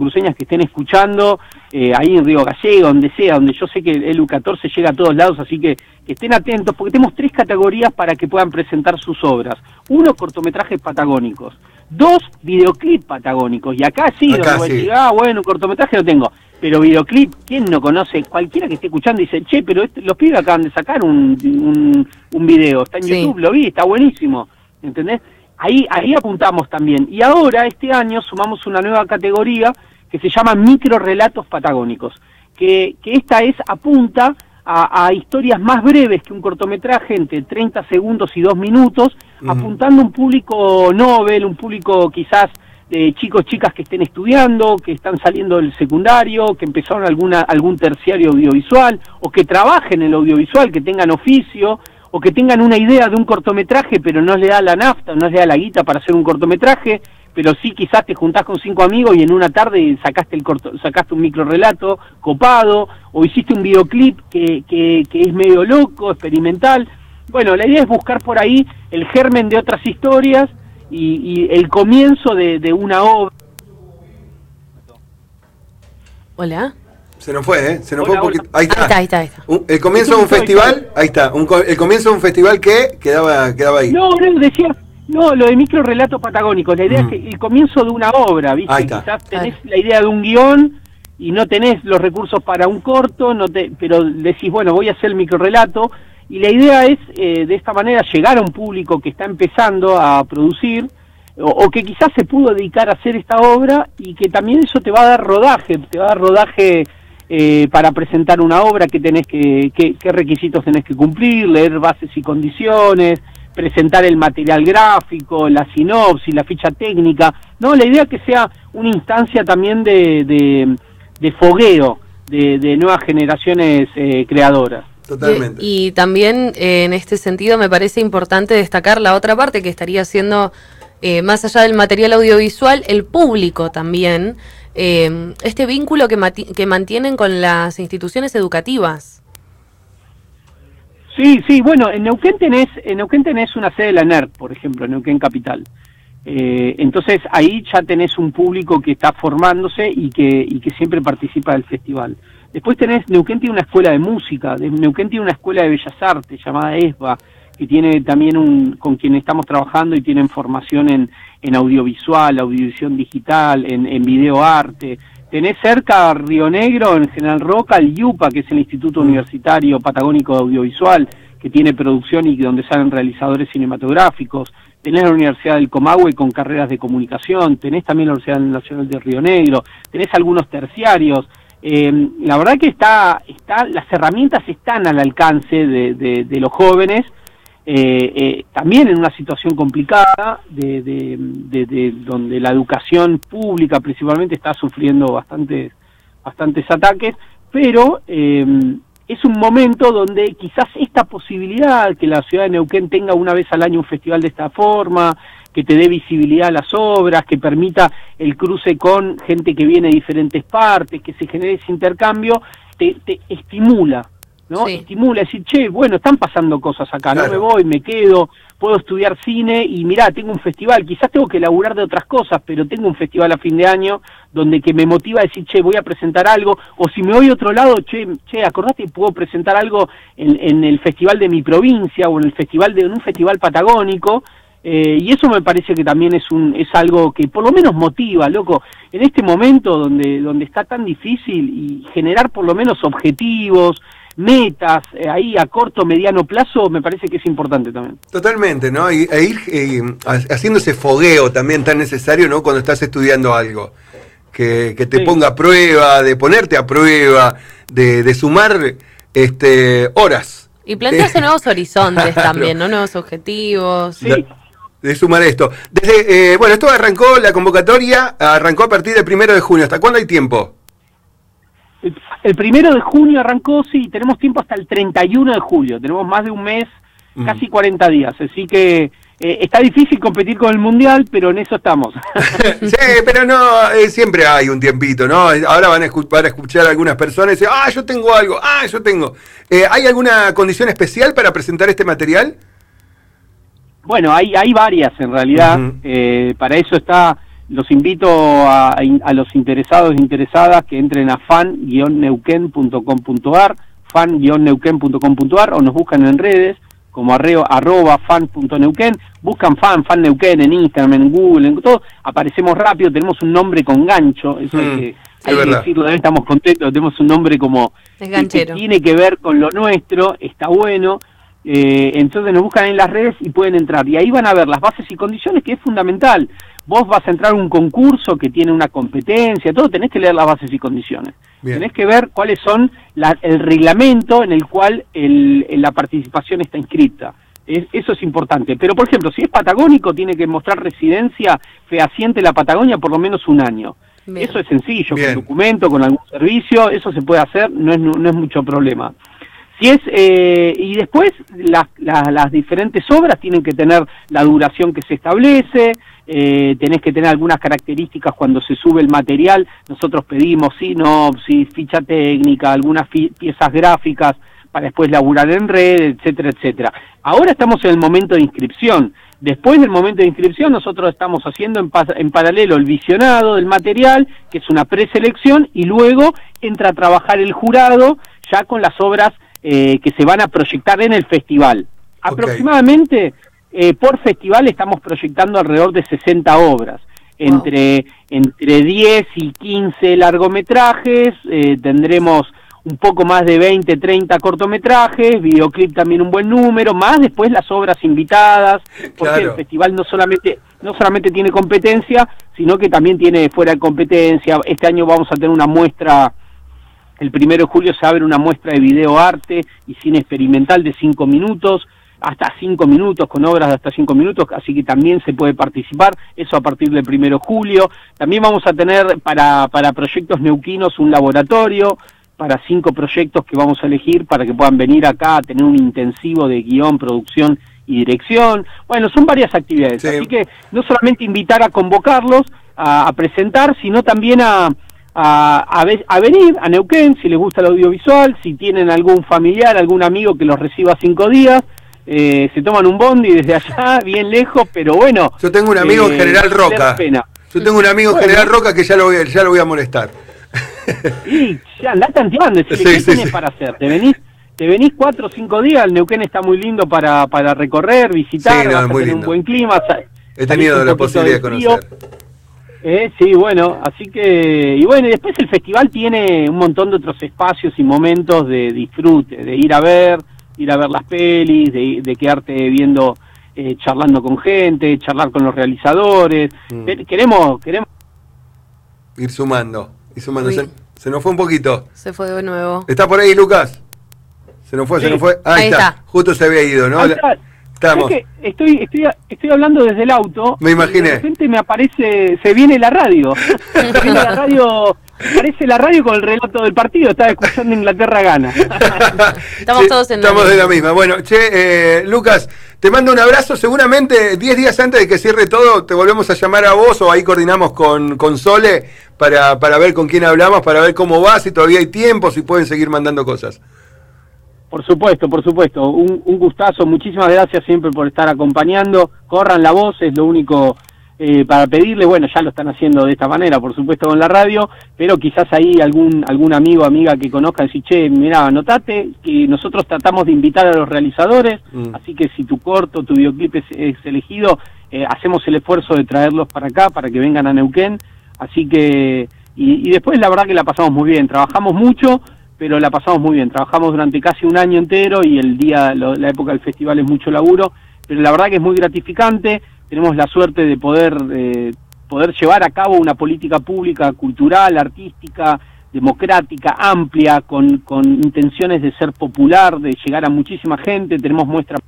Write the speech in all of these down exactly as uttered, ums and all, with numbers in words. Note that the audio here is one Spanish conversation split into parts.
cruceñas que estén escuchando, eh, ahí en Río Gallegos, donde sea, donde yo sé que el U catorce llega a todos lados, así que, que estén atentos, porque tenemos tres categorías para que puedan presentar sus obras. Uno, cortometrajes patagónicos. Dos, videoclip patagónicos. Y acá sí, acá donde sí. voy a decir, ah, bueno, cortometraje lo tengo. Pero videoclip, ¿quién no conoce? Cualquiera que esté escuchando dice, che, pero este, los pibes acaban de sacar un, un, un video, está en Sí. YouTube, lo vi, está buenísimo, ¿entendés? Ahí, ahí apuntamos también. Y ahora, este año, sumamos una nueva categoría que se llama microrelatos patagónicos, que, que esta es, apunta a, a historias más breves que un cortometraje, entre treinta segundos y dos minutos, uh-huh. apuntando a un público novel, un público quizás de chicos, chicas que estén estudiando, que están saliendo del secundario, que empezaron alguna, algún terciario audiovisual, o que trabajen en el audiovisual, que tengan oficio, o que tengan una idea de un cortometraje, pero no le da la nafta, no le da la guita para hacer un cortometraje, pero sí quizás te juntás con cinco amigos y en una tarde sacaste el corto, sacaste un microrelato copado, o hiciste un videoclip que, que, que es medio loco, experimental. Bueno, la idea es buscar por ahí el germen de otras historias, Y, y el comienzo de, de una obra. Hola. Se nos fue, ¿eh? Se nos Hola, fue un poquito. hola. Ahí está. Ahí está, ahí está. Ahí está. Un, el comienzo de un festival. Ahí está. Un, el comienzo de un festival que quedaba, quedaba ahí. No, no, decía. No, lo de microrelatos patagónicos. La idea Mm. es que el comienzo de una obra, ¿viste? Ahí está. Quizás tenés la idea de un guión y no tenés los recursos para un corto, no te, pero decís, bueno, voy a hacer el microrelato. Y la idea es, eh, de esta manera, llegar a un público que está empezando a producir, o, o que quizás se pudo dedicar a hacer esta obra, y que también eso te va a dar rodaje, te va a dar rodaje eh, para presentar una obra, que tenés que, que, qué requisitos tenés que cumplir, leer bases y condiciones, presentar el material gráfico, la sinopsis, la ficha técnica. No, la idea es que sea una instancia también de, de, de fogueo de, de nuevas generaciones eh, creadoras. Totalmente. Y, y también eh, en este sentido me parece importante destacar la otra parte que estaría siendo, eh, más allá del material audiovisual, el público también, eh, este vínculo que, que mantienen con las instituciones educativas. Sí, sí, bueno, en Neuquén tenés, en Neuquén tenés una sede de la NERC, por ejemplo, en Neuquén Capital. Eh, entonces ahí ya tenés un público que está formándose y que, y que siempre participa del festival. Después tenés, Neuquén tiene una escuela de música, Neuquén tiene una escuela de bellas artes llamada ESBA, que tiene también un, con quien estamos trabajando y tienen formación en, en audiovisual, audiovisión digital, en, en videoarte. Tenés cerca Río Negro, en General Roca, el IUPA, que es el Instituto Universitario Patagónico de Audiovisual, que tiene producción y donde salen realizadores cinematográficos. Tenés la Universidad del Comahue con carreras de comunicación, tenés también la Universidad Nacional de Río Negro, tenés algunos terciarios. Eh, la verdad que está, está, las herramientas están al alcance de, de, de los jóvenes, eh, eh, también en una situación complicada, de, de, de, de donde la educación pública principalmente está sufriendo bastantes, bastantes ataques, pero eh, es un momento donde quizás esta posibilidad que la ciudad de Neuquén tenga una vez al año un festival de esta forma, que te dé visibilidad a las obras, que permita el cruce con gente que viene de diferentes partes, que se genere ese intercambio, te, te estimula, ¿no? Sí. Estimula, decir, che, bueno, están pasando cosas acá, Claro. no me voy, me quedo, puedo estudiar cine y mirá, tengo un festival, quizás tengo que laburar de otras cosas, pero tengo un festival a fin de año donde que me motiva a decir, che, voy a presentar algo, o si me voy a otro lado, che, che, acordate, puedo presentar algo en, en el festival de mi provincia, o en el festival de en un festival patagónico. Eh, y eso me parece que también es un es algo que por lo menos motiva, loco, en este momento donde donde está tan difícil, y generar por lo menos objetivos, metas, eh, ahí a corto, mediano plazo, me parece que es importante también. Totalmente, ¿no? Y, e ir eh, haciendo ese fogueo también tan necesario, ¿no? Cuando estás estudiando algo. Que, que te Sí. ponga a prueba, de ponerte a prueba, de, de sumar este horas. Y plantearse Eh, nuevos horizontes claro. también, ¿no? Nuevos objetivos. Sí. De, de sumar esto. Desde, eh, bueno, esto arrancó, la convocatoria arrancó a partir del primero de junio. ¿Hasta cuándo hay tiempo? El, el primero de junio arrancó, sí, tenemos tiempo hasta el treinta y uno de julio, tenemos más de un mes, Mm. casi cuarenta días, así que eh, está difícil competir con el Mundial, pero en eso estamos. Sí, pero no, eh, siempre hay un tiempito, ¿no? Ahora van a, escu van a escuchar algunas personas y decir, ah, yo tengo algo, ah, yo tengo. Eh, ¿Hay alguna condición especial para presentar este material? Bueno, hay, hay varias en realidad, Uh-huh. eh, para eso está los invito a, a los interesados e interesadas que entren a fan guion neuquén punto com punto ar, fan guion neuquén punto com punto ar, o nos buscan en redes como arreo, arroba fan punto neuquén, buscan fan, fan Neuquén en Instagram, en Google, en todo, aparecemos rápido, tenemos un nombre con gancho, eso mm, hay que, hay que decirlo, estamos contentos, tenemos un nombre como que, que tiene que ver con lo nuestro, está bueno, eh, entonces nos buscan en las redes y pueden entrar, y ahí van a ver las bases y condiciones, que es fundamental. Vos vas a entrar a un concurso que tiene una competencia, todo, tenés que leer las bases y condiciones. Bien. Tenés que ver cuáles son la, el reglamento en el cual el, la participación está inscrita. Es, eso es importante. Pero, por ejemplo, si es patagónico, tiene que mostrar residencia fehaciente en la Patagonia por lo menos un año. Bien. Eso es sencillo, Bien. Con documento, con algún servicio, eso se puede hacer, no es, no es mucho problema. Si es, eh, y después las, las, las diferentes obras tienen que tener la duración que se establece, eh, tenés que tener algunas características cuando se sube el material, nosotros pedimos sinopsis, ficha técnica, algunas fi piezas gráficas para después laburar en red, etcétera, etcétera. Ahora estamos en el momento de inscripción. Después del momento de inscripción nosotros estamos haciendo en, en paralelo el visionado del material, que es una preselección, y luego entra a trabajar el jurado ya con las obras Eh, que se van a proyectar en el festival. Okay. Aproximadamente eh, por festival estamos proyectando alrededor de sesenta obras, entre, wow. entre diez y quince largometrajes, eh, tendremos un poco más de veinte, treinta cortometrajes, videoclip también un buen número, más después las obras invitadas, porque claro. el festival no solamente, no solamente tiene competencia, sino que también tiene fuera de competencia. Este año vamos a tener una muestra. El primero de julio se abre una muestra de videoarte y cine experimental de cinco minutos, hasta cinco minutos, con obras de hasta cinco minutos, así que también se puede participar, eso a partir del primero de julio. También vamos a tener para, para proyectos neuquinos un laboratorio, para cinco proyectos que vamos a elegir para que puedan venir acá a tener un intensivo de guión, producción y dirección. Bueno, son varias actividades, sí. Así que no solamente invitar a convocarlos, a, a presentar, sino también a... A, a, a venir a Neuquén, si les gusta el audiovisual, si tienen algún familiar, algún amigo que los reciba cinco días, eh, se toman un bondi desde allá, bien lejos, pero bueno. Yo tengo un amigo eh, en General Roca. Yo tengo un amigo en bueno. General Roca que ya lo voy, ya lo voy a molestar. Y ya andá tanteando, decirle, sí, ¿qué sí, tenés sí. para hacer? ¿Te venís, te venís cuatro o cinco días? El Neuquén está muy lindo para, para recorrer, visitar, sí, no, vas a tener lindo. Un buen clima. He tenido la posibilidad de conocer. Eh, sí, bueno, así que, y bueno, y después el festival tiene un montón de otros espacios y momentos de disfrute, de ir a ver, ir a ver las pelis, de, de quedarte viendo, eh, charlando con gente, charlar con los realizadores, mm. queremos, queremos... Ir sumando, ir sumando, se, se nos fue un poquito. Se fue de nuevo. ¿Está por ahí, Lucas? Se nos fue, sí. se nos fue. Ahí, Ahí está. está, justo se había ido, ¿no? Ahí está. Es que estoy, estoy, estoy hablando desde el auto. Me imaginé. De repente me aparece, se viene la radio. Se viene la radio, aparece la radio con el relato del partido. Estaba escuchando Inglaterra gana. Estamos sí, todos en Estamos de la misma. Bueno, che, eh, Lucas, te mando un abrazo. Seguramente diez días antes de que cierre todo, te volvemos a llamar a vos o ahí coordinamos con, con Sole para, para ver con quién hablamos, para ver cómo va, si todavía hay tiempo, si pueden seguir mandando cosas. Por supuesto, por supuesto, un, un gustazo, muchísimas gracias siempre por estar acompañando, corran la voz, es lo único eh, para pedirle, bueno, ya lo están haciendo de esta manera, por supuesto con la radio, pero quizás ahí algún algún amigo o amiga que conozcan, si che, mirá, anotate, que nosotros tratamos de invitar a los realizadores, mm. así que si tu corto, tu videoclip es, es elegido, eh, hacemos el esfuerzo de traerlos para acá, para que vengan a Neuquén, así que, y, y después la verdad que la pasamos muy bien, trabajamos mucho, pero la pasamos muy bien, trabajamos durante casi un año entero y el día, lo, la época del festival es mucho laburo, pero la verdad que es muy gratificante, tenemos la suerte de poder, eh, poder llevar a cabo una política pública, cultural, artística, democrática, amplia, con, con intenciones de ser popular, de llegar a muchísima gente, tenemos muestras.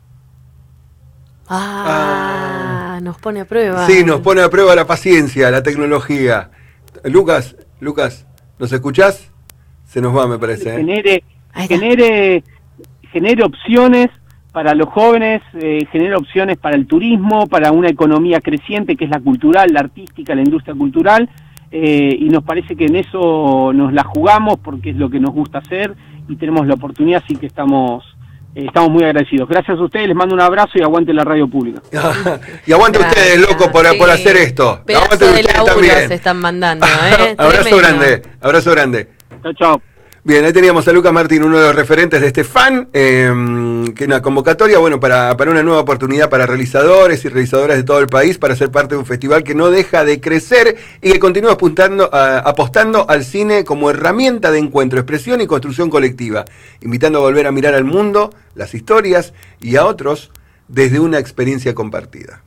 Ah, ah, nos pone a prueba. Sí, nos pone a prueba la paciencia, la tecnología. Lucas, Lucas, ¿nos escuchás? Se nos va, me parece. Genere, ¿eh? genere, genere opciones para los jóvenes, eh, genere opciones para el turismo, para una economía creciente que es la cultural, la artística, la industria cultural, eh, y nos parece que en eso nos la jugamos porque es lo que nos gusta hacer y tenemos la oportunidad, así que estamos eh, estamos muy agradecidos. Gracias a ustedes, les mando un abrazo y aguante la radio pública. Y aguante Gracias, ustedes, loco, por, sí. por hacer esto. Pedazo Aguante de ustedes laburo también. se están mandando, ¿eh? Abrazo Tremendo. grande, abrazo grande. Chao, chao. Bien, ahí teníamos a Lucas Martín, uno de los referentes de este fan, eh, que una convocatoria, bueno, para, para una nueva oportunidad para realizadores y realizadoras de todo el país, para ser parte de un festival que no deja de crecer y que continúa apuntando, a, apostando al cine como herramienta de encuentro, expresión y construcción colectiva, invitando a volver a mirar al mundo, las historias y a otros desde una experiencia compartida.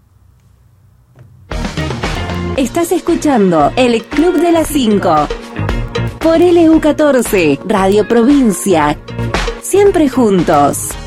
Estás escuchando El Club de las cinco por L U catorce, Radio Provincia. Siempre juntos.